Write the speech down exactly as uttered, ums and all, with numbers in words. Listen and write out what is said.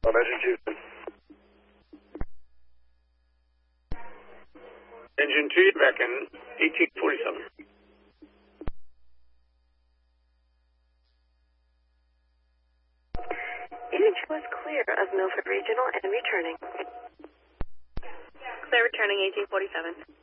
On engine two. Engine two, you're back in eighteen forty-seven. Engine two was clear of Milford Regional and returning. Clear returning eighteen forty-seven.